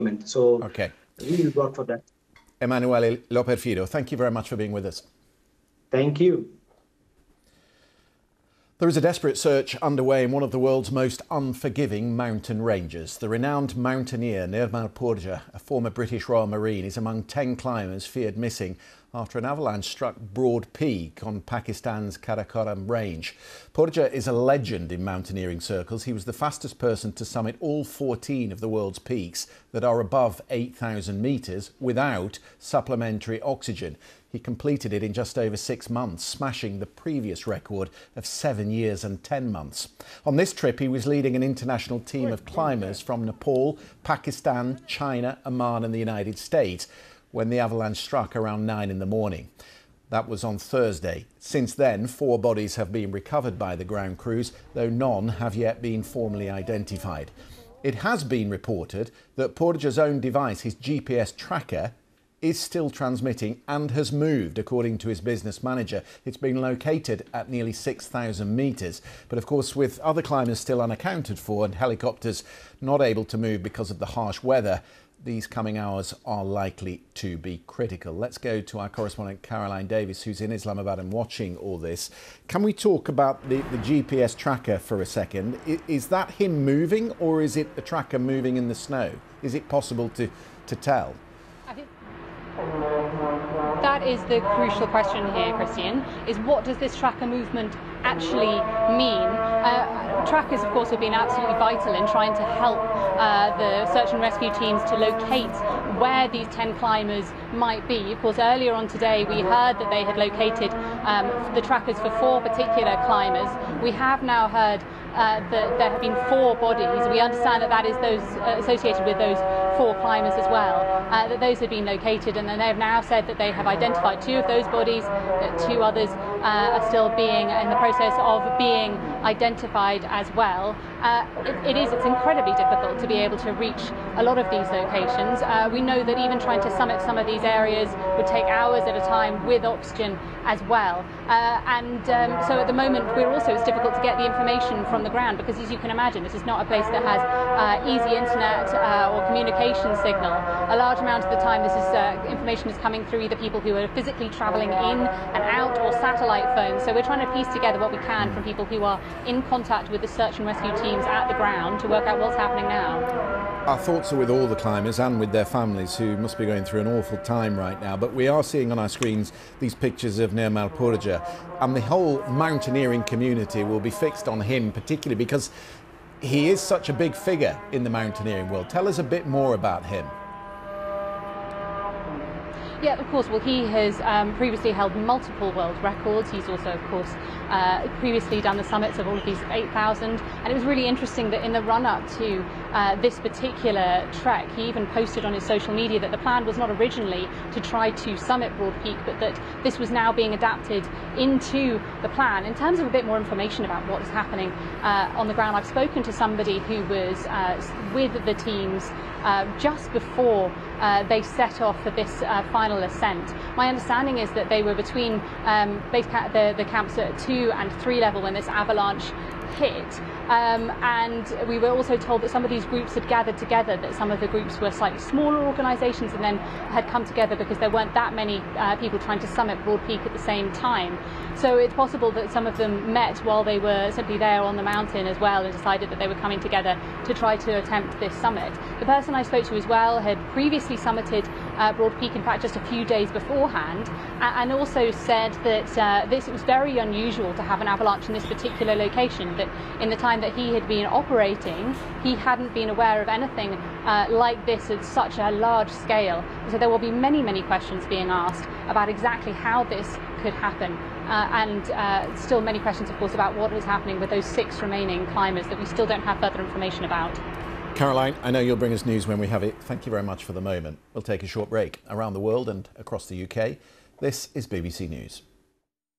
So okay. we will work for that. Emanuele Loperfido, thank you very much for being with us. Thank you. There is a desperate search underway in one of the world's most unforgiving mountain ranges. The renowned mountaineer Nirmal Purja, a former British Royal Marine, is among 10 climbers feared missing after an avalanche struck Broad Peak on Pakistan's Karakoram range. Purja is a legend in mountaineering circles. He was the fastest person to summit all 14 of the world's peaks that are above 8,000 metres without supplementary oxygen. He completed it in just over 6 months, smashing the previous record of 7 years and 10 months. On this trip, he was leading an international team of climbers from Nepal, Pakistan, China, Oman and the United States when the avalanche struck around 9 in the morning. That was on Thursday. Since then, 4 bodies have been recovered by the ground crews, though none have yet been formally identified. It has been reported that Purja's own device, his GPS tracker, is still transmitting and has moved, according to his business manager. It's been located at nearly 6,000 metres. But of course, with other climbers still unaccounted for and helicopters not able to move because of the harsh weather, these coming hours are likely to be critical. Let's go to our correspondent Caroline Davis, who's in Islamabad and watching all this. Can we talk about the GPS tracker for a second? Is that him moving, or is it the tracker moving in the snow? Is it possible to tell? That is the crucial question here, Christian, is what does this tracker movement actually mean? Trackers, of course, have been absolutely vital in trying to help the search and rescue teams to locate where these 10 climbers might be. Of course, earlier on today, we heard that they had located the trackers for 4 particular climbers. We have now heard that there have been 4 bodies. We understand that that is those associated with those 4 climbers as well, that those had been located, and then they have now said that they have identified 2 of those bodies, that 2 others are still being in the process of being identified as well. It's incredibly difficult to be able to reach a lot of these locations. We know that even trying to summit some of these areas would take hours at a time with oxygen as well. So at the moment, it's difficult to get the information from the ground because, as you can imagine, this is not a place that has easy internet or communication signal. A large amount of the time, information is coming through either people who are physically travelling in and out or satellite phones. So we're trying to piece together what we can from people who are in contact with the search and rescue teams at the ground to work out what's happening now. Our thoughts are with all the climbers and with their families, who must be going through an awful time right now. But we are seeing on our screens these pictures of Nirmal Purja, and the whole mountaineering community will be fixed on him, particularly because he is such a big figure in the mountaineering world. Tell us a bit more about him. Yeah, of course. Well, he has previously held multiple world records. He's also, of course, previously done the summits of all of these 8,000. And it was really interesting that in the run-up to this particular trek, he even posted on his social media that the plan was not originally to try to summit Broad Peak, but that this was now being adapted into the plan. In terms of a bit more information about what is happening on the ground, I've spoken to somebody who was with the teams just before they set off for this final ascent. My understanding is that they were between the camps at 2 and 3 level when this avalanche hit. And we were also told that some of these groups had gathered together, that some of the groups were slightly smaller organisations and then had come together because there weren't that many people trying to summit Broad Peak at the same time. So it's possible that some of them met while they were simply there on the mountain as well and decided that they were coming together to try to attempt this summit. The person I spoke to as well had previously summited Broad Peak, in fact, just a few days beforehand, and also said that it was very unusual to have an avalanche in this particular location, that in the time that he had been operating, he hadn't been aware of anything like this at such a large scale. So there will be many, many questions being asked about exactly how this could happen. And still many questions, of course, about what is happening with those 6 remaining climbers that we still don't have further information about. Caroline, I know you'll bring us news when we have it. Thank you very much for the moment. We'll take a short break. Around the world and across the UK, this is BBC News.